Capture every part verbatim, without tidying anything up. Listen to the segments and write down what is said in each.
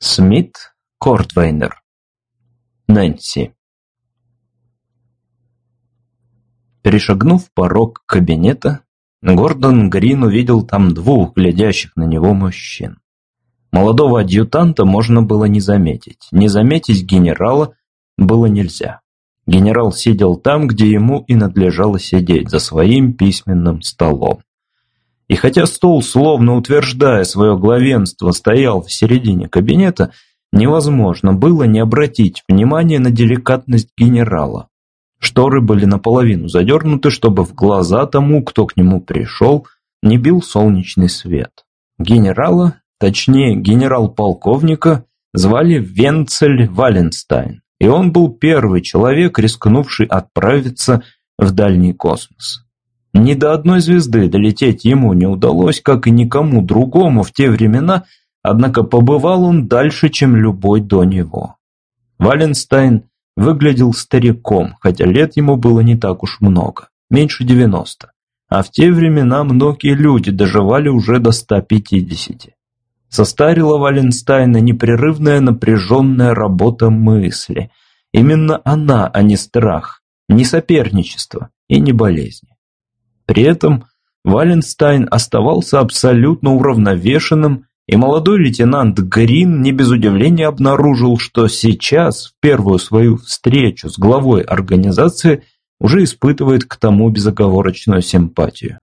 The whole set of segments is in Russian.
Смит Кортвейнер. Нэнси. Перешагнув порог кабинета, Гордон Грин увидел там двух глядящих на него мужчин. Молодого адъютанта можно было не заметить. Не заметить генерала было нельзя. Генерал сидел там, где ему и надлежало сидеть, за своим письменным столом. И хотя стол, словно утверждая свое главенство, стоял в середине кабинета, невозможно было не обратить внимания на деликатность генерала. Шторы были наполовину задернуты, чтобы в глаза тому, кто к нему пришел, не бил солнечный свет. Генерала, точнее генерал-полковника, звали Венцель Валенстайн, и он был первый человек, рискнувший отправиться в дальний космос. Ни до одной звезды долететь ему не удалось, как и никому другому в те времена, однако побывал он дальше, чем любой до него. Валенстайн выглядел стариком, хотя лет ему было не так уж много, меньше девяноста, а в те времена многие люди доживали уже до ста пятидесяти. Состарила Валенстайна непрерывная напряженная работа мысли. Именно она, а не страх, не соперничество и не болезни. При этом Валенстайн оставался абсолютно уравновешенным, и молодой лейтенант Грин не без удивления обнаружил, что сейчас, в первую свою встречу с главой организации, уже испытывает к тому безоговорочную симпатию.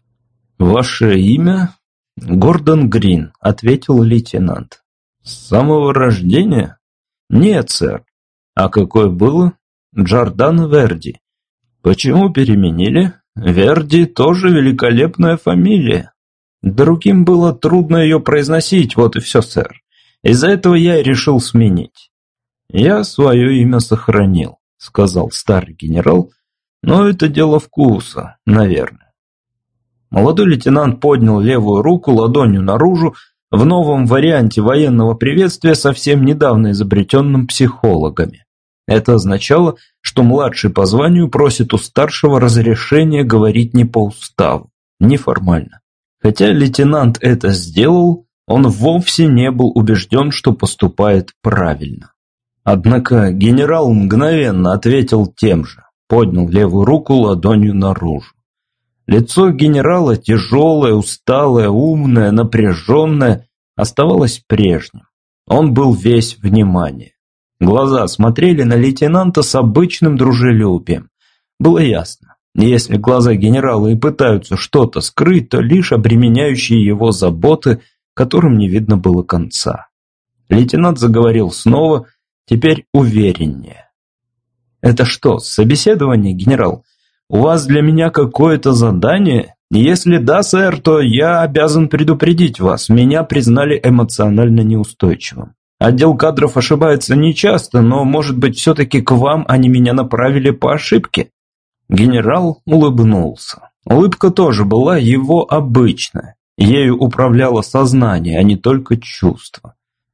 «Ваше имя?» «Гордон Грин», — ответил лейтенант. «С самого рождения?» «Нет, сэр». «А какое было?» «Джордан Верди». «Почему переменили?» «Верди тоже великолепная фамилия. Другим было трудно ее произносить, вот и все, сэр. Из-за этого я и решил сменить». «Я свое имя сохранил», — сказал старый генерал, «но это дело вкуса, наверное». Молодой лейтенант поднял левую руку ладонью наружу в новом варианте военного приветствия, совсем недавно изобретенном психологами. Это означало, что младший по званию просит у старшего разрешения говорить не по уставу, неформально. Хотя лейтенант это сделал, он вовсе не был убежден, что поступает правильно. Однако генерал мгновенно ответил тем же, поднял левую руку ладонью наружу. Лицо генерала, тяжелое, усталое, умное, напряженное, оставалось прежним. Он был весь внимание. Глаза смотрели на лейтенанта с обычным дружелюбием. Было ясно, если глаза генерала и пытаются что-то скрыть, то лишь обременяющие его заботы, которым не видно было конца. Лейтенант заговорил снова, теперь увереннее. «Это что, собеседование, генерал? У вас для меня какое-то задание? Если да, сэр, то я обязан предупредить вас. Меня признали эмоционально неустойчивым. Отдел кадров ошибается нечасто, но, может быть, все-таки к вам они меня направили по ошибке?» Генерал улыбнулся. Улыбка тоже была его обычная. Ею управляло сознание, а не только чувство.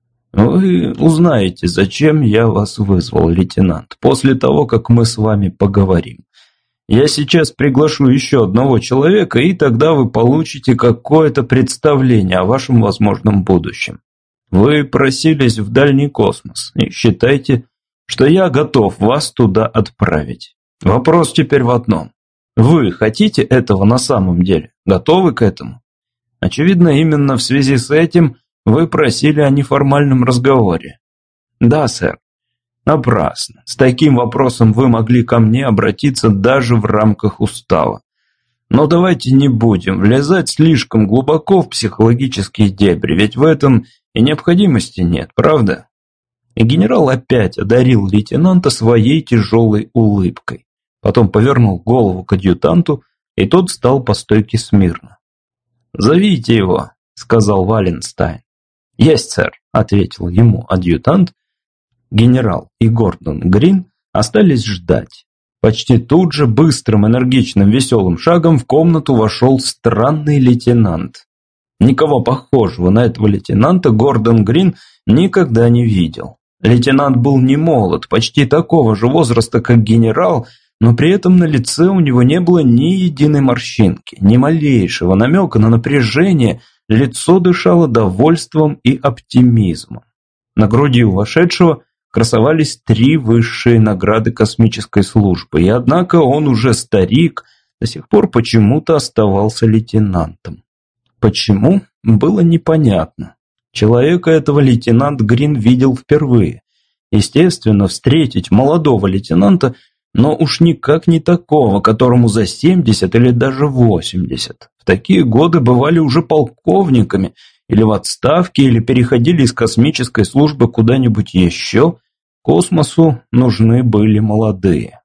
«Вы узнаете, зачем я вас вызвал, лейтенант, после того, как мы с вами поговорим. Я сейчас приглашу еще одного человека, и тогда вы получите какое-то представление о вашем возможном будущем. Вы просились в дальний космос, и считайте, что я готов вас туда отправить. Вопрос теперь в одном. Вы хотите этого на самом деле? Готовы к этому? Очевидно, именно в связи с этим вы просили о неформальном разговоре». «Да, сэр». «Напрасно. С таким вопросом вы могли ко мне обратиться даже в рамках устава. Но давайте не будем влезать слишком глубоко в психологические дебри, ведь в этом и необходимости нет, правда?» И генерал опять одарил лейтенанта своей тяжелой улыбкой. Потом повернул голову к адъютанту, и тот встал по стойке смирно. «Зовите его», — сказал Валенстайн. «Есть, сэр», — ответил ему адъютант. Генерал и Гордон Грин остались ждать. Почти тут же быстрым, энергичным, веселым шагом в комнату вошел странный лейтенант. Никого похожего на этого лейтенанта Гордон Грин никогда не видел. Лейтенант был не молод, почти такого же возраста, как генерал, но при этом на лице у него не было ни единой морщинки, ни малейшего намека на напряжение, лицо дышало довольством и оптимизмом. На груди у вошедшего красовались три высшие награды космической службы, и однако он уже старик, до сих пор почему-то оставался лейтенантом. Почему? Было непонятно. Человека этого лейтенант Грин видел впервые. Естественно, встретить молодого лейтенанта, но уж никак не такого, которому за семьдесят или даже восемьдесят. В такие годы бывали уже полковниками, или в отставке, или переходили из космической службы куда-нибудь еще. Космосу нужны были молодые.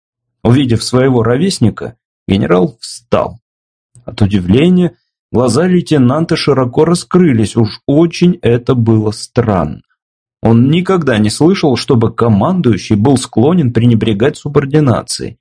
Увидев своего ровесника, генерал встал. От удивления глаза лейтенанта широко раскрылись, уж очень это было странно. Он никогда не слышал, чтобы командующий был склонен пренебрегать субординацией.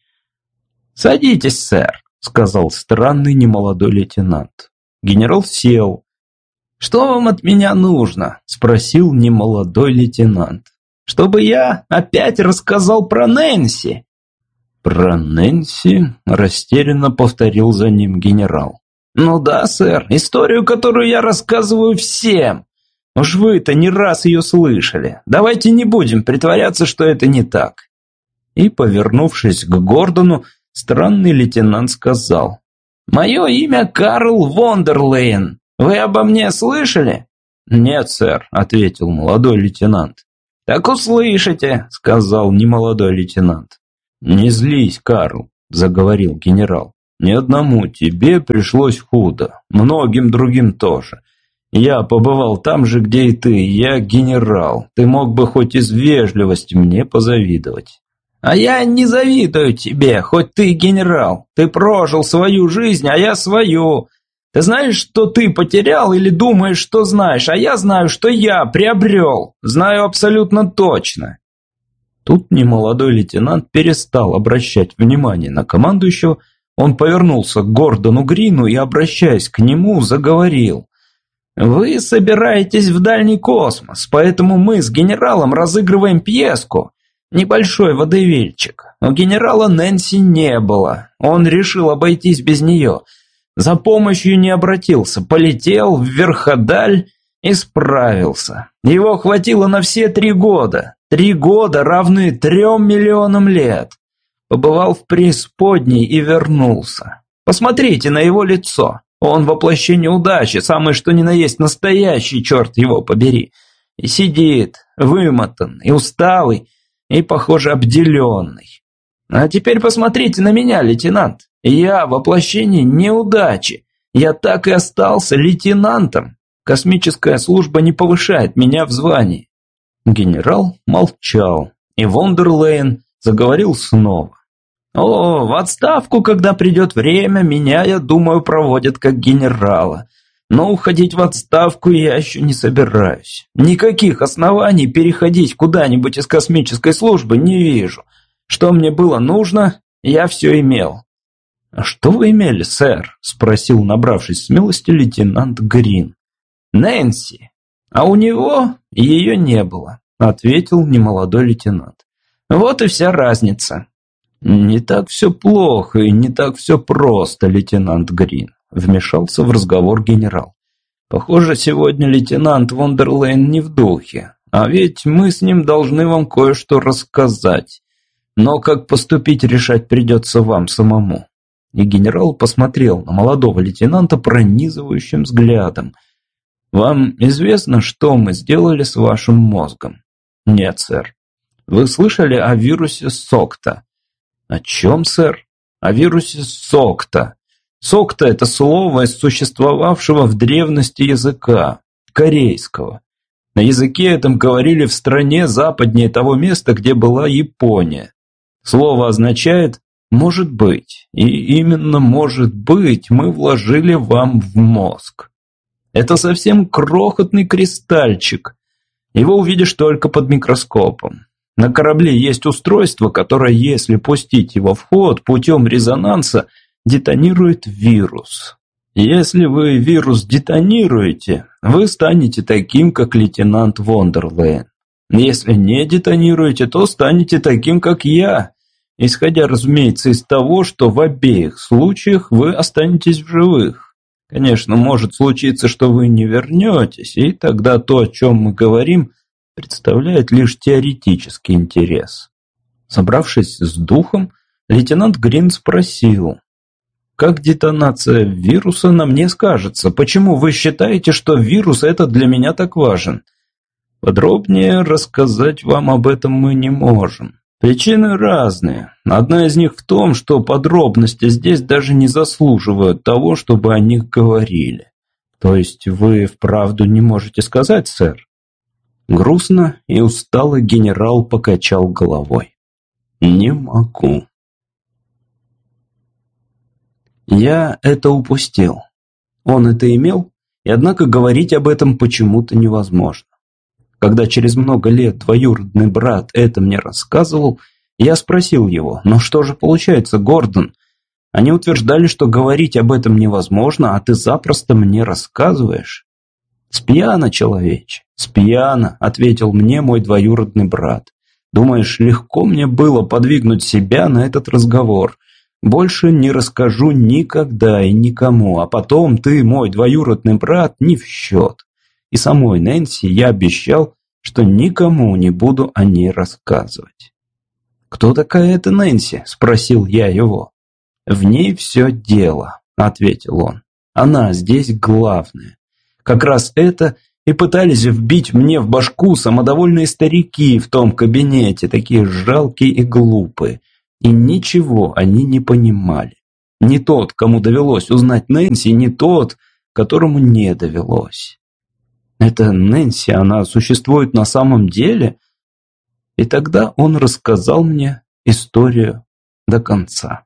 «Садитесь, сэр», — сказал странный немолодой лейтенант. Генерал сел. «Что вам от меня нужно?» — спросил немолодой лейтенант. «Чтобы я опять рассказал про Нэнси?» «Про Нэнси?» — растерянно повторил за ним генерал. «Ну да, сэр, историю, которую я рассказываю всем. Уж вы-то не раз ее слышали. Давайте не будем притворяться, что это не так». И, повернувшись к Гордону, странный лейтенант сказал: «Мое имя Карл Вондерлейн. Вы обо мне слышали?» «Нет, сэр», — ответил молодой лейтенант. «Так услышите», — сказал немолодой лейтенант. «Не злись, Карл», — заговорил генерал. «Ни одному тебе пришлось худо, многим другим тоже. Я побывал там же, где и ты, я генерал. Ты мог бы хоть из вежливости мне позавидовать». «А я не завидую тебе, хоть ты генерал. Ты прожил свою жизнь, а я свою. Ты знаешь, что ты потерял, или думаешь, что знаешь, а я знаю, что я приобрел. Знаю абсолютно точно». Тут немолодой лейтенант перестал обращать внимание на командующего. Он повернулся к Гордону Грину и, обращаясь к нему, заговорил: «Вы собираетесь в дальний космос, поэтому мы с генералом разыгрываем пьеску. Небольшой водевильчик. У генерала Нэнси не было. Он решил обойтись без нее. За помощью не обратился, полетел в Верходаль и справился. Его хватило на все три года. Три года, равные трем миллионам лет. Побывал в преисподней и вернулся. Посмотрите на его лицо. Он воплощение удачи, самый что ни на есть настоящий, черт его побери. И сидит, вымотан и усталый, и, похоже, обделенный. А теперь посмотрите на меня, лейтенант. Я воплощение неудачи. Я так и остался лейтенантом. Космическая служба не повышает меня в звании». Генерал молчал, и Вондерлейн заговорил снова. «О, в отставку, когда придет время, меня, я думаю, проводят как генерала. Но уходить в отставку я еще не собираюсь. Никаких оснований переходить куда-нибудь из космической службы не вижу. Что мне было нужно, я все имел». «А что вы имели, сэр?» – спросил, набравшись смелости, лейтенант Грин. «Нэнси. А у него ее не было», – ответил немолодой лейтенант. «Вот и вся разница». «Не так все плохо и не так все просто, лейтенант Грин», – вмешался в разговор генерал. «Похоже, сегодня лейтенант Вондерлейн не в духе, а ведь мы с ним должны вам кое-что рассказать. Но как поступить, решать придется вам самому». И генерал посмотрел на молодого лейтенанта пронизывающим взглядом. «Вам известно, что мы сделали с вашим мозгом?» «Нет, сэр». «Вы слышали о вирусе Сокта?» «О чем, сэр?» «О вирусе Сокта. Сокта – это слово из существовавшего в древности языка, корейского. На языке этом говорили в стране западнее того места, где была Япония. Слово означает «может быть», и именно «может быть» мы вложили вам в мозг. Это совсем крохотный кристальчик. Его увидишь только под микроскопом. На корабле есть устройство, которое, если пустить его в ход путем резонанса, детонирует вирус. Если вы вирус детонируете, вы станете таким, как лейтенант Вондерлейн. Если не детонируете, то станете таким, как я, исходя, разумеется, из того, что в обеих случаях вы останетесь в живых. Конечно, может случиться, что вы не вернетесь, и тогда то, о чем мы говорим, представляет лишь теоретический интерес. Собравшись с духом, лейтенант Грин спросил: «Как детонация вируса на мне скажется? Почему вы считаете, что вирус этот для меня так важен?» «Подробнее рассказать вам об этом мы не можем. Причины разные. Одна из них в том, что подробности здесь даже не заслуживают того, чтобы о них говорили». «То есть вы вправду не можете сказать, сэр?» Грустно и устало генерал покачал головой. «Не могу». Я это упустил. Он это имел, и однако говорить об этом почему-то невозможно. Когда через много лет двоюродный брат это мне рассказывал, я спросил его: «Ну что же получается, Гордон? Они утверждали, что говорить об этом невозможно, а ты запросто мне рассказываешь». «Спьяно, человече, спьяно», — ответил мне мой двоюродный брат. «Думаешь, легко мне было подвигнуть себя на этот разговор? Больше не расскажу никогда и никому, а потом ты, мой двоюродный брат, не в счет». И самой Нэнси я обещал, что никому не буду о ней рассказывать. «Кто такая эта Нэнси?» – спросил я его. «В ней все дело», – ответил он. «Она здесь главная. Как раз это и пытались вбить мне в башку самодовольные старики в том кабинете, такие жалкие и глупые. И ничего они не понимали. Не тот, кому довелось узнать Нэнси, не тот, которому не довелось. Это Нэнси, она существует на самом деле?» И тогда он рассказал мне историю до конца.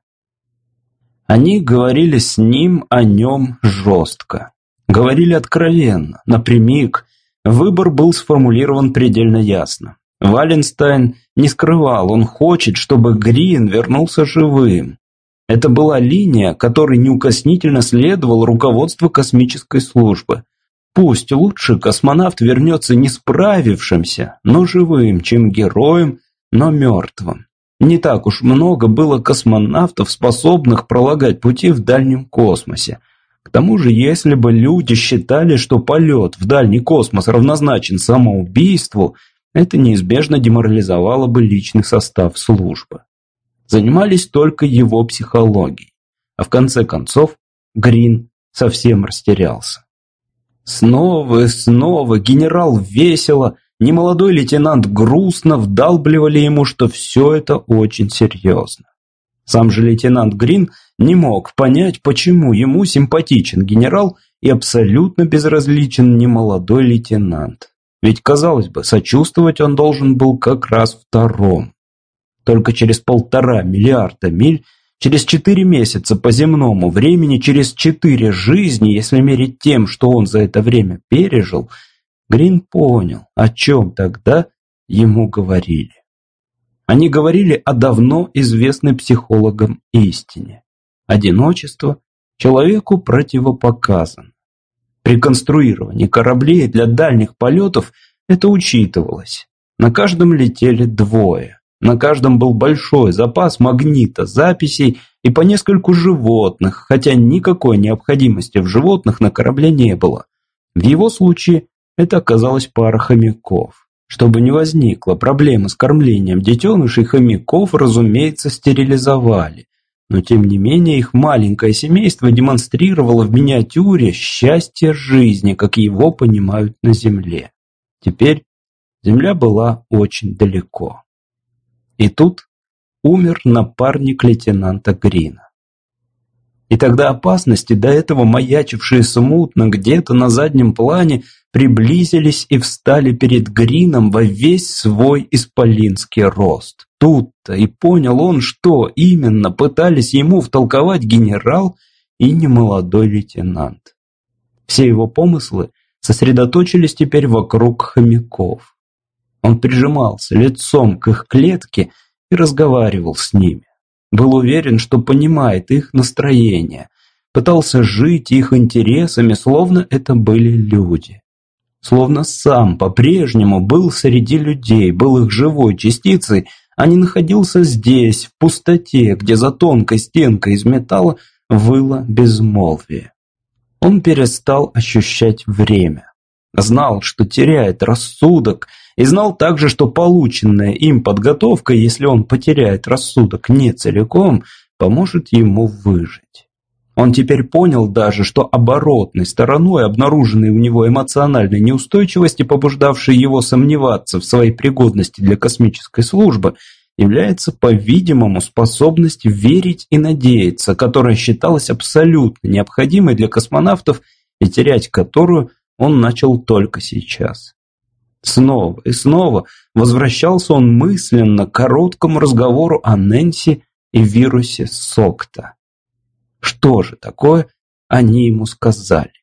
Они говорили с ним о нем жестко. Говорили откровенно, напрямик. Выбор был сформулирован предельно ясно. Валенстайн не скрывал, он хочет, чтобы Грин вернулся живым. Это была линия, которой неукоснительно следовало руководство космической службы. Пусть лучше космонавт вернется не справившимся, но живым, чем героем, но мертвым. Не так уж много было космонавтов, способных пролагать пути в дальнем космосе. К тому же, если бы люди считали, что полет в дальний космос равнозначен самоубийству, это неизбежно деморализовало бы личный состав службы. Занимались только его психологией. А в конце концов, Грин совсем растерялся. Снова и снова генерал весело, немолодой лейтенант грустно вдалбливали ему, что все это очень серьезно. Сам же лейтенант Грин не мог понять, почему ему симпатичен генерал и абсолютно безразличен немолодой лейтенант. Ведь, казалось бы, сочувствовать он должен был как раз второму. Только через полтора миллиарда миль, через четыре месяца по земному времени, через четыре жизни, если мерить тем, что он за это время пережил, Грин понял, о чем тогда ему говорили. Они говорили о давно известной психологам истине. Одиночество человеку противопоказано. При конструировании кораблей для дальних полетов это учитывалось. На каждом летели двое. На каждом был большой запас магнита, записей и по нескольку животных, хотя никакой необходимости в животных на корабле не было. В его случае это оказалась пара хомяков. Чтобы не возникло проблемы с кормлением детенышей, хомяков, разумеется, стерилизовали. Но тем не менее их маленькое семейство демонстрировало в миниатюре счастье жизни, как его понимают на Земле. Теперь Земля была очень далеко. И тут умер напарник лейтенанта Грина. И тогда опасности, до этого маячившие смутно где-то на заднем плане, приблизились и встали перед Грином во весь свой исполинский рост. Тут-то и понял он, что именно пытались ему втолковать генерал и немолодой лейтенант. Все его помыслы сосредоточились теперь вокруг хомяков. Он прижимался лицом к их клетке и разговаривал с ними. Был уверен, что понимает их настроение, пытался жить их интересами, словно это были люди. Словно сам по-прежнему был среди людей, был их живой частицей, а не находился здесь, в пустоте, где за тонкой стенкой из металла выло безмолвие. Он перестал ощущать время. Знал, что теряет рассудок, и знал также, что полученная им подготовка, если он потеряет рассудок не целиком, поможет ему выжить. Он теперь понял даже, что оборотной стороной обнаруженной у него эмоциональной неустойчивости, побуждавшей его сомневаться в своей пригодности для космической службы, является, по-видимому, способность верить и надеяться, которая считалась абсолютно необходимой для космонавтов и терять которую он начал только сейчас. Снова и снова возвращался он мысленно к короткому разговору о Нэнси и вирусе Сокта. Что же такое они ему сказали?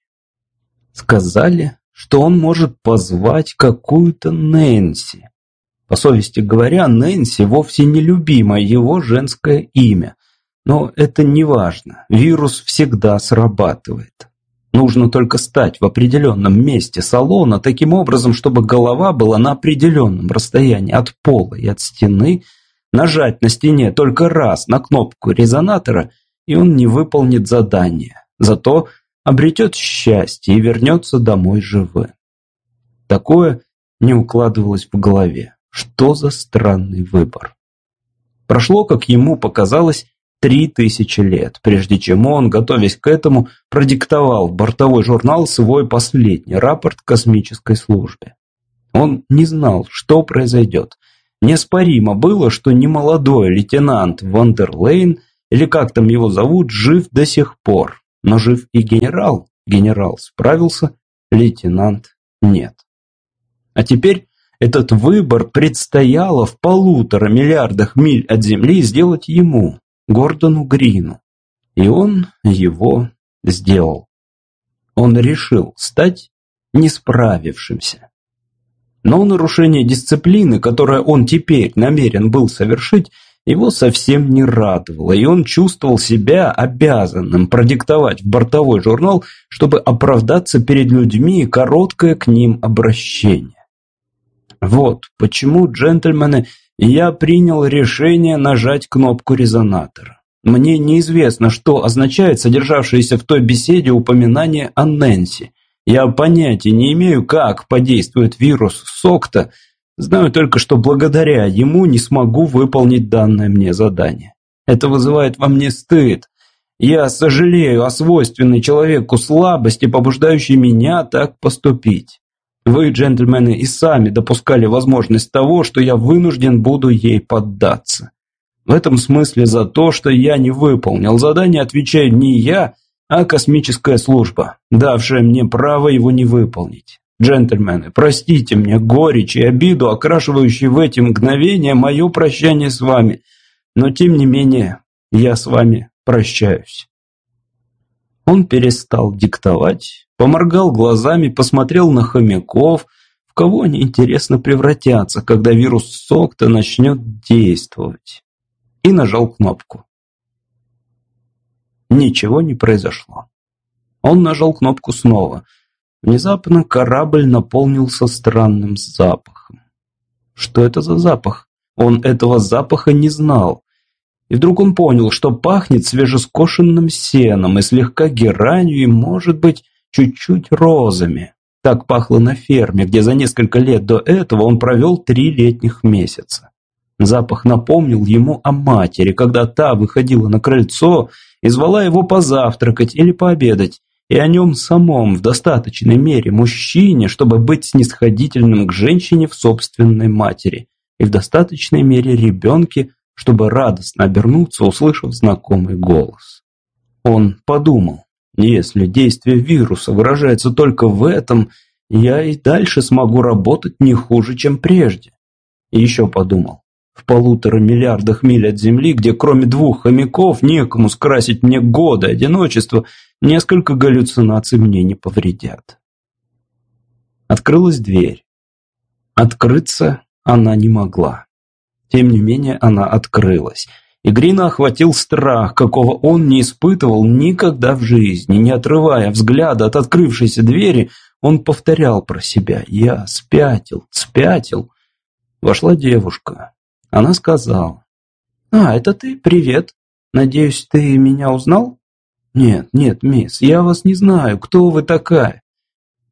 Сказали, что он может позвать какую-то Нэнси. По совести говоря, Нэнси вовсе не любимое его женское имя. Но это не важно, вирус всегда срабатывает. Нужно только стать в определенном месте салона таким образом, чтобы голова была на определенном расстоянии от пола и от стены, нажать на стене только раз на кнопку резонатора, и он не выполнит задание, зато обретет счастье и вернется домой живым. Такое не укладывалось в голове. Что за странный выбор? Прошло, как ему показалось, три тысячи лет, прежде чем он, готовясь к этому, продиктовал в бортовой журнал свой последний рапорт космической службе. Он не знал, что произойдет. Неоспоримо было, что немолодой лейтенант Вандерлейн, или как там его зовут, жив до сих пор. Но жив и генерал. Генерал справился, лейтенант нет. А теперь этот выбор предстояло в полутора миллиардах миль от Земли сделать ему, Гордону Грину. И он его сделал. Он решил стать несправившимся. Но нарушение дисциплины, которое он теперь намерен был совершить, его совсем не радовало, и он чувствовал себя обязанным продиктовать в бортовой журнал, чтобы оправдаться перед людьми, короткое к ним обращение. Вот почему, джентльмены, я принял решение нажать кнопку резонатора. Мне неизвестно, что означает содержавшееся в той беседе упоминание о Нэнси. Я понятия не имею, как подействует вирус Сокта, знаю только, что благодаря ему не смогу выполнить данное мне задание. Это вызывает во мне стыд. Я сожалею о свойственной человеку слабости, побуждающей меня так поступить. Вы, джентльмены, и сами допускали возможность того, что я вынужден буду ей поддаться. В этом смысле за то, что я не выполнил задание, отвечаю не я, а космическая служба, давшая мне право его не выполнить. Джентльмены, простите мне горечь и обиду, окрашивающие в эти мгновения мое прощание с вами, но тем не менее я с вами прощаюсь. Он перестал диктовать, поморгал глазами, посмотрел на хомяков, в кого они, интересно, превратятся, когда вирус Сокта начнет действовать, и нажал кнопку. Ничего не произошло. Он нажал кнопку снова. Внезапно корабль наполнился странным запахом. Что это за запах? Он этого запаха не знал. И вдруг он понял, что пахнет свежескошенным сеном и слегка геранью, и, может быть, чуть-чуть розами. Так пахло на ферме, где за несколько лет до этого он провел три летних месяца. Запах напомнил ему о матери, когда та выходила на крыльцо и звала его позавтракать или пообедать, и о нем самом в достаточной мере мужчине, чтобы быть снисходительным к женщине в собственной матери, и в достаточной мере ребенке, чтобы радостно обернуться, услышав знакомый голос. Он подумал, если действие вируса выражается только в этом, я и дальше смогу работать не хуже, чем прежде. И еще подумал, в полутора миллиардах миль от Земли, где кроме двух хомяков некому скрасить мне годы одиночества, несколько галлюцинаций мне не повредят. Открылась дверь. Открыться она не могла. Тем не менее, она открылась. И Грина охватил страх, какого он не испытывал никогда в жизни. Не отрывая взгляда от открывшейся двери, он повторял про себя: «Я спятил, спятил». Вошла девушка. Она сказала: «А, это ты? Привет. Надеюсь, ты меня узнал?» «Нет, нет, мисс, я вас не знаю. Кто вы такая?»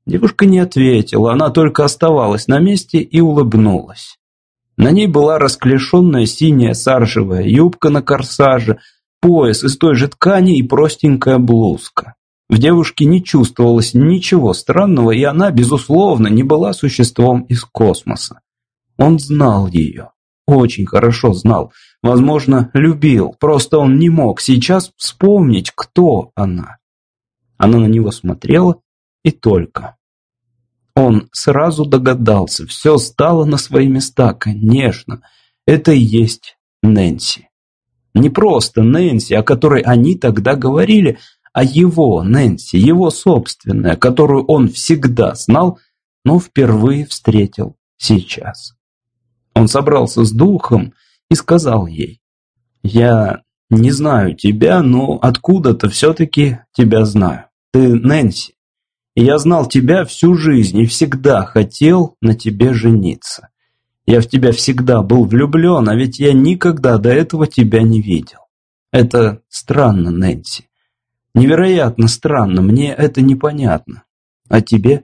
Девушка не ответила, она только оставалась на месте и улыбнулась. На ней была расклешенная синяя саржевая юбка на корсаже, пояс из той же ткани и простенькая блузка. В девушке не чувствовалось ничего странного, и она, безусловно, не была существом из космоса. Он знал ее, очень хорошо знал, возможно, любил, просто он не мог сейчас вспомнить, кто она. Она на него смотрела и только. Он сразу догадался, все стало на свои места, конечно, это и есть Нэнси. Не просто Нэнси, о которой они тогда говорили, а его Нэнси, его собственная, которую он всегда знал, но впервые встретил сейчас. Он собрался с духом и сказал ей: «Я не знаю тебя, но откуда-то все-таки тебя знаю. Ты Нэнси, и я знал тебя всю жизнь и всегда хотел на тебе жениться. Я в тебя всегда был влюблен, а ведь я никогда до этого тебя не видел. Это странно, Нэнси. Невероятно странно, мне это непонятно. А тебе?»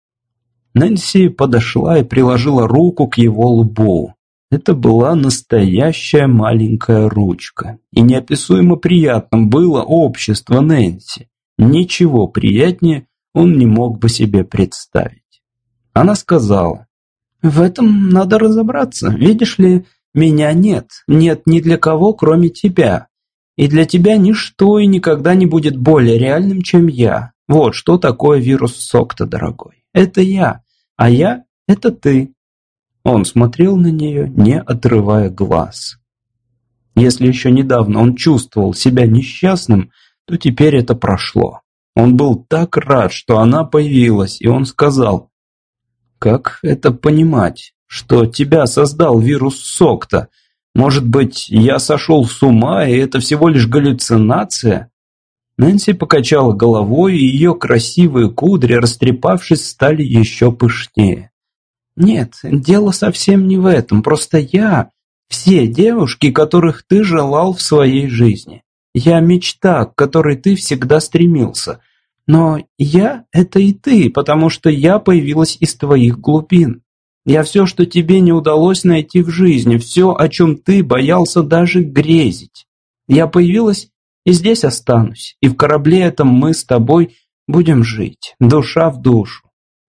Нэнси подошла и приложила руку к его лбу. Это была настоящая маленькая ручка. И неописуемо приятным было общество Нэнси. Ничего приятнее он не мог бы себе представить. Она сказала: «В этом надо разобраться. Видишь ли, меня нет. Нет ни для кого, кроме тебя. И для тебя ничто и никогда не будет более реальным, чем я. Вот что такое вирус Сокта, дорогой. Это я, а я – это ты». Он смотрел на нее, не отрывая глаз. Если еще недавно он чувствовал себя несчастным, то теперь это прошло. Он был так рад, что она появилась, и он сказал: «Как это понимать, что тебя создал вирус Сокта? Может быть, я сошел с ума, и это всего лишь галлюцинация?» Нэнси покачала головой, и ее красивые кудри, растрепавшись, стали еще пышнее. «Нет, дело совсем не в этом. Просто я – все девушки, которых ты желал в своей жизни. Я – мечта, к которой ты всегда стремился. Но я – это и ты, потому что я появилась из твоих глубин. Я все, что тебе не удалось найти в жизни, все, о чем ты боялся даже грезить. Я появилась и здесь останусь, и в корабле этом мы с тобой будем жить, душа в душу».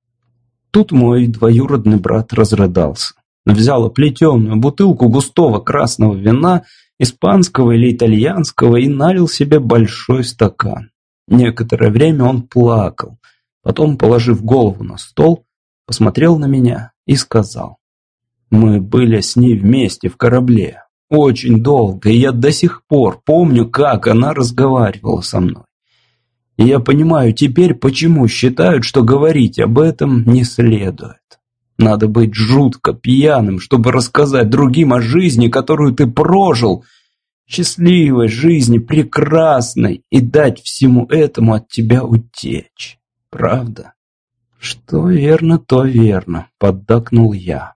Тут мой двоюродный брат разрыдался. Взял оплетенную бутылку густого красного вина, испанского или итальянского, и налил себе большой стакан. Некоторое время он плакал, потом, положив голову на стол, посмотрел на меня и сказал: «Мы были с ней вместе в корабле очень долго, и я до сих пор помню, как она разговаривала со мной. И я понимаю теперь, почему считают, что говорить об этом не следует. Надо быть жутко пьяным, чтобы рассказать другим о жизни, которую ты прожил, счастливой жизни, прекрасной, и дать всему этому от тебя утечь. Правда?» «Что верно, то верно», — поддакнул я.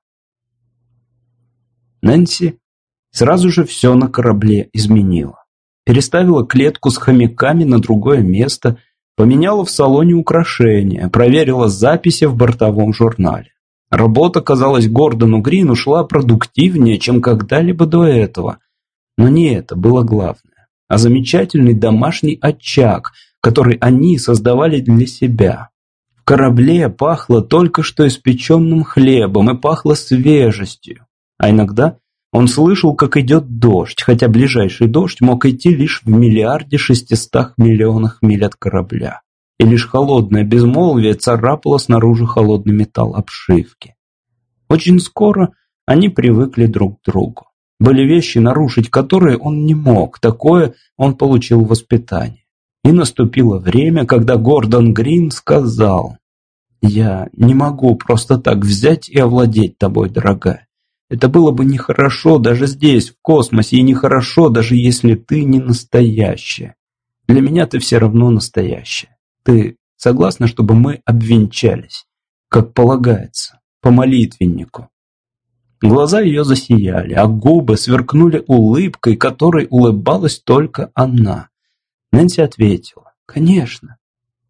Нэнси сразу же все на корабле изменила. Переставила клетку с хомяками на другое место, поменяла в салоне украшения, проверила записи в бортовом журнале. Работа, казалось, Гордону Грину шла продуктивнее, чем когда-либо до этого. Но не это было главное, а замечательный домашний очаг, который они создавали для себя. В корабле пахло только что испеченным хлебом и пахло свежестью, а иногда он слышал, как идет дождь, хотя ближайший дождь мог идти лишь в миллиарде шестистах миллионах миль от корабля. И лишь холодное безмолвие царапало снаружи холодный металл обшивки. Очень скоро они привыкли друг к другу. Были вещи, нарушить которые он не мог, такое он получил в воспитании. И наступило время, когда Гордон Грин сказал: «Я не могу просто так взять и овладеть тобой, дорогая. Это было бы нехорошо даже здесь, в космосе, и нехорошо, даже если ты не настоящая. Для меня ты все равно настоящая. Ты согласна, чтобы мы обвенчались, как полагается, по молитвеннику?» Глаза ее засияли, а губы сверкнули улыбкой, которой улыбалась только она. Нэнси ответила: «Конечно».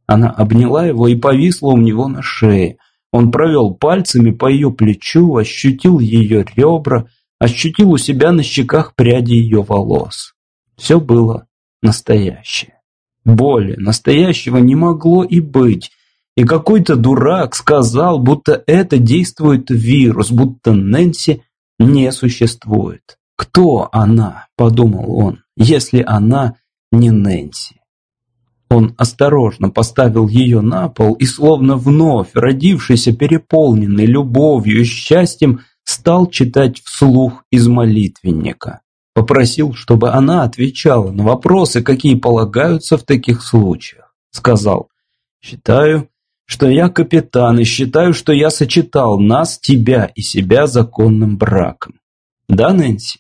Она обняла его и повисла у него на шее. Он провел пальцами по ее плечу, ощутил ее ребра, ощутил у себя на щеках пряди ее волос. Все было настоящее. Более настоящего не могло и быть. И какой-то дурак сказал, будто это действует вирус, будто Нэнси не существует. «Кто она?» – подумал он, – «если она не Нэнси». Он осторожно поставил ее на пол и, словно вновь родившийся, переполненный любовью и счастьем, стал читать вслух из молитвенника. Попросил, чтобы она отвечала на вопросы, какие полагаются в таких случаях. Сказал: «Считаю, что я капитан, и считаю, что я сочетал нас, тебя и себя законным браком. Да, Нэнси?»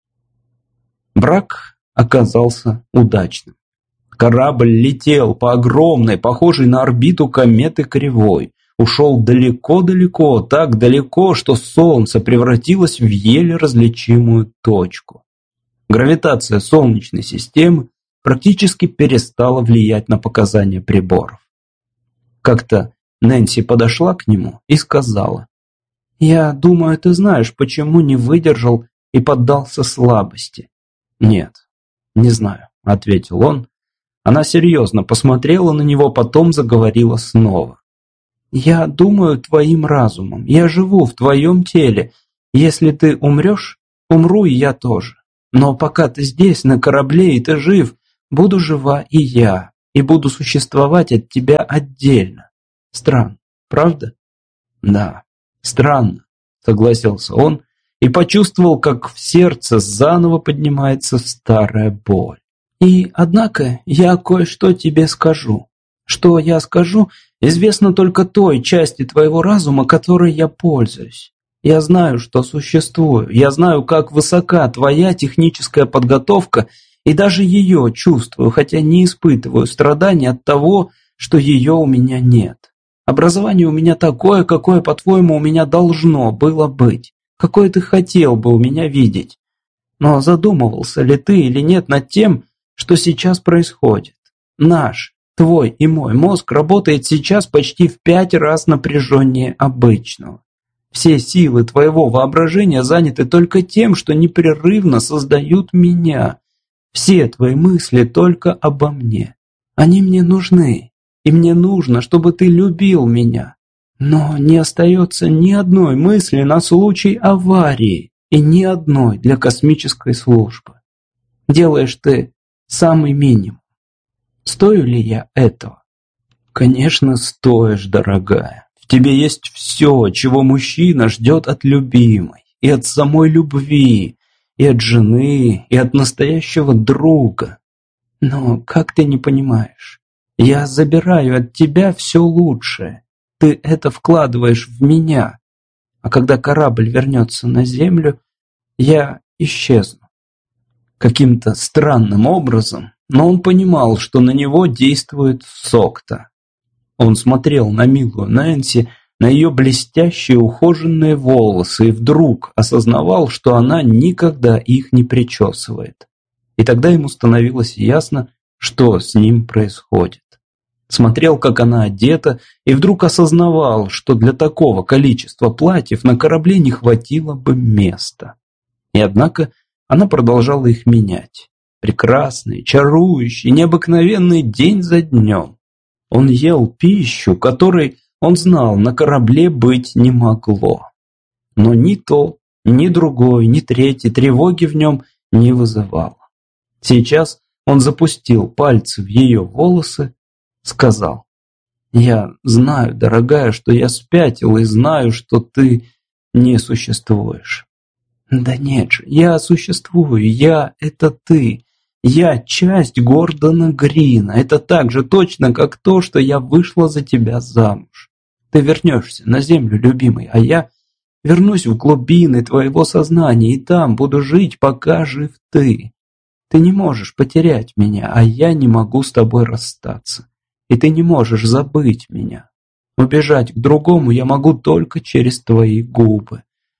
Брак оказался удачным. Корабль летел по огромной, похожей на орбиту кометы кривой. Ушел далеко-далеко, так далеко, что Солнце превратилось в еле различимую точку. Гравитация Солнечной системы практически перестала влиять на показания приборов. Как-то Нэнси подошла к нему и сказала: «Я думаю, ты знаешь, почему не выдержал и поддался слабости». «Нет, не знаю», — ответил он. Она серьезно посмотрела на него, потом заговорила снова. «Я думаю твоим разумом, я живу в твоем теле. Если ты умрешь, умру и я тоже. Но пока ты здесь, на корабле, и ты жив, буду жива и я, и буду существовать от тебя отдельно. Странно, правда?» «Да, странно», — согласился он и почувствовал, как в сердце заново поднимается старая боль. «И, однако, я кое-что тебе скажу. Что я скажу, известно только той части твоего разума, которой я пользуюсь. Я знаю, что существую, я знаю, как высока твоя техническая подготовка, и даже ее чувствую, хотя не испытываю страданий от того, что ее у меня нет. Образование у меня такое, какое, по-твоему, у меня должно было быть, какое ты хотел бы у меня видеть. Но задумывался ли ты или нет над тем, что сейчас происходит? Наш, твой и мой мозг работает сейчас почти в пять раз напряженнее обычного. Все силы твоего воображения заняты только тем, что непрерывно создают меня. Все твои мысли только обо мне. Они мне нужны, и мне нужно, чтобы ты любил меня. Но не остается ни одной мысли на случай аварии и ни одной для космической службы. Делаешь ты самый минимум. Стою ли я этого? Конечно, стоишь, дорогая. В тебе есть все, чего мужчина ждет от любимой, и от самой любви, и от жены, и от настоящего друга. Но как ты не понимаешь? Я забираю от тебя все лучшее. Ты это вкладываешь в меня. А когда корабль вернется на землю, я исчезну. Каким-то странным образом, но он понимал, что на него действует Сокта. Он смотрел на милую Нэнси, на ее блестящие ухоженные волосы и вдруг осознавал, что она никогда их не причесывает. И тогда ему становилось ясно, что с ним происходит. Смотрел, как она одета, и вдруг осознавал, что для такого количества платьев на корабле не хватило бы места. И однако она продолжала их менять. Прекрасный, чарующий, необыкновенный день за днем. Он ел пищу, которой, он знал, на корабле быть не могло. Но ни то, ни другой, ни третий тревоги в нем не вызывало. Сейчас он запустил пальцы в ее волосы, сказал: «Я знаю, дорогая, что я спятил, и знаю, что ты не существуешь». «Да нет же, я существую, я – это ты. Я часть Гордона Грина. Это так же точно, как то, что я вышла за тебя замуж. Ты вернешься на землю, любимый, а я вернусь в глубины твоего сознания, и там буду жить, пока жив ты. Ты не можешь потерять меня, а я не могу с тобой расстаться. И ты не можешь забыть меня. Убежать к другому я могу только через твои губы.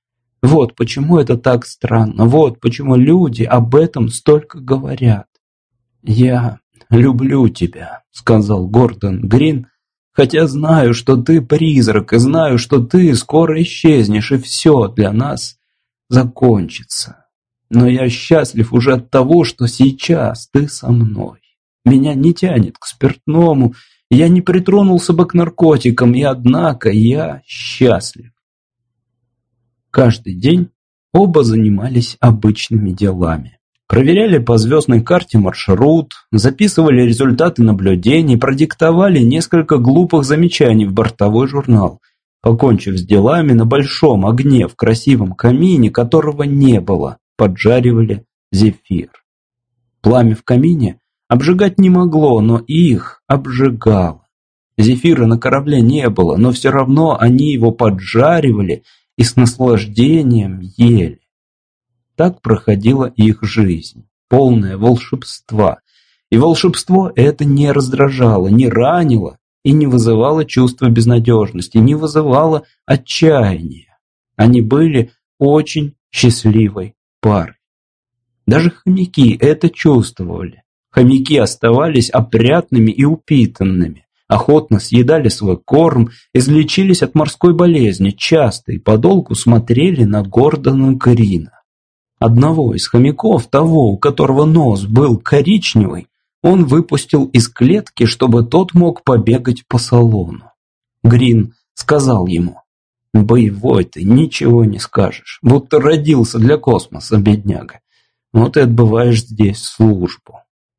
Вот почему это так странно, вот почему люди об этом столько говорят. Я «Люблю тебя», — сказал Гордон Грин, «хотя знаю, что ты призрак, и знаю, что ты скоро исчезнешь, и все для нас закончится. Но я счастлив уже от того, что сейчас ты со мной. Меня не тянет к спиртному, я не притронулся бы к наркотикам, и однако я счастлив». Каждый день оба занимались обычными делами. Проверяли по звездной карте маршрут, записывали результаты наблюдений, продиктовали несколько глупых замечаний в бортовой журнал. Покончив с делами, на большом огне в красивом камине, которого не было, поджаривали зефир. Пламя в камине обжигать не могло, но их обжигало. Зефира на корабле не было, но все равно они его поджаривали и с наслаждением ели. Так проходила их жизнь, полная волшебства. И волшебство это не раздражало, не ранило и не вызывало чувства безнадежности, не вызывало отчаяния. Они были очень счастливой парой. Даже хомяки это чувствовали. Хомяки оставались опрятными и упитанными, охотно съедали свой корм, излечились от морской болезни, часто и подолгу смотрели на Гордона Грина. Одного из хомяков, того, у которого нос был коричневый, он выпустил из клетки, чтобы тот мог побегать по салону. Грин сказал ему: «Боевой ты, ничего не скажешь, будто родился для космоса, бедняга. Вот и отбываешь здесь службу».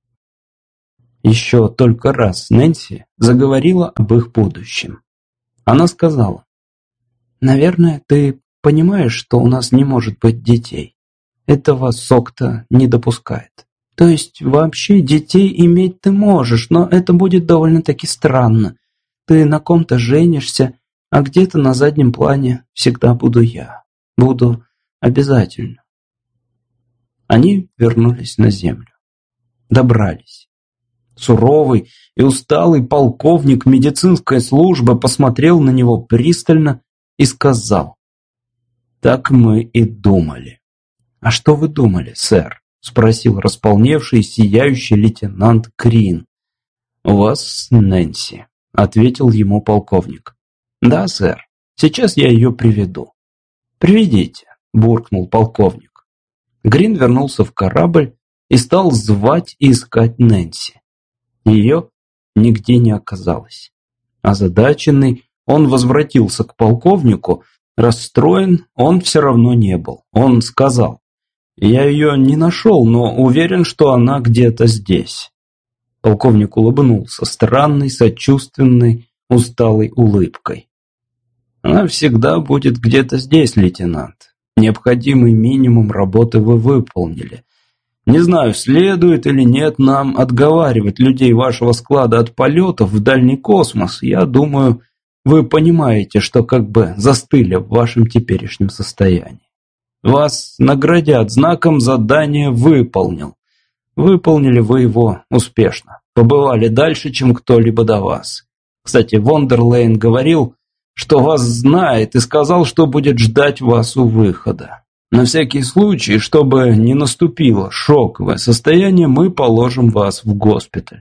Еще только раз Нэнси заговорила об их будущем. Она сказала: «Наверное, ты понимаешь, что у нас не может быть детей. Этого СОК-то не допускает. То есть вообще детей иметь ты можешь, но это будет довольно-таки странно. Ты на ком-то женишься, а где-то на заднем плане всегда буду я. Буду обязательно». Они вернулись на землю. Добрались. Суровый и усталый полковник медицинской службы посмотрел на него пристально и сказал: «Так мы и думали». «А что вы думали, сэр?» – спросил располневший и сияющий лейтенант Грин. «У вас Нэнси», – ответил ему полковник. «Да, сэр. Сейчас я ее приведу». «Приведите», – буркнул полковник. Грин вернулся в корабль и стал звать и искать Нэнси. Ее нигде не оказалось. Озадаченный, он возвратился к полковнику. Расстроен он все равно не был. Он сказал: «Я ее не нашел, но уверен, что она где-то здесь». Полковник улыбнулся странной, сочувственной, усталой улыбкой. «Она всегда будет где-то здесь, лейтенант. Необходимый минимум работы вы выполнили. Не знаю, следует или нет нам отговаривать людей вашего склада от полетов в дальний космос. Я думаю, вы понимаете, что как бы застыли в вашем теперешнем состоянии. Вас наградят знаком «Задание выполнил». Выполнили вы его успешно. Побывали дальше, чем кто-либо до вас. Кстати, Вондерлейн говорил, что вас знает, и сказал, что будет ждать вас у выхода. На всякий случай, чтобы не наступило шоковое состояние, мы положим вас в госпиталь».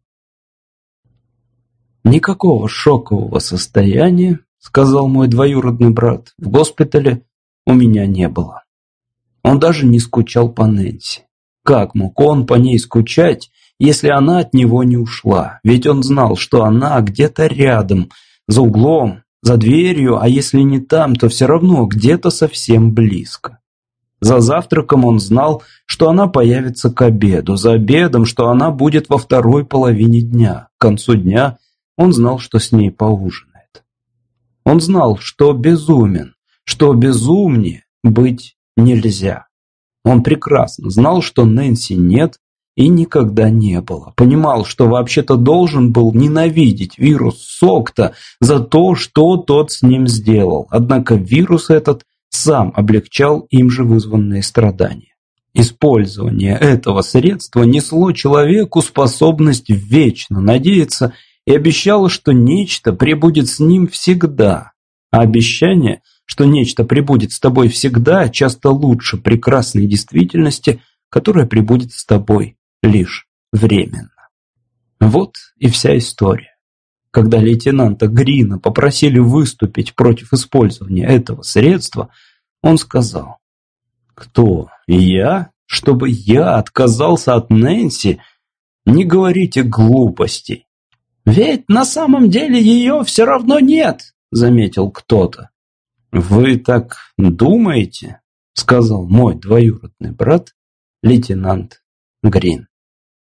«Никакого шокового состояния, — сказал мой двоюродный брат, — в госпитале у меня не было». Он даже не скучал по Нэнси. Как мог он по ней скучать, если она от него не ушла? Ведь он знал, что она где-то рядом, за углом, за дверью, а если не там, то все равно где-то совсем близко. За завтраком он знал, что она появится к обеду, за обедом, что она будет во второй половине дня. К концу дня он знал, что с ней поужинает. Он знал, что безумен, что безумнее быть нельзя. Он прекрасно знал, что Нэнси нет и никогда не было. Понимал, что вообще-то должен был ненавидеть вирус СОК-то за то, что тот с ним сделал. Однако вирус этот сам облегчал им же вызванные страдания. Использование этого средства несло человеку способность вечно надеяться и обещало, что нечто пребудет с ним всегда. А обещание, что нечто пребудет с тобой всегда, часто лучше прекрасной действительности, которая пребудет с тобой лишь временно. Вот и вся история. Когда лейтенанта Грина попросили выступить против использования этого средства, он сказал: «Кто? Я? Чтобы я отказался от Нэнси? Не говорите глупостей». «Ведь на самом деле ее все равно нет», — заметил кто-то. «Вы так думаете?» — сказал мой двоюродный брат, лейтенант Грин.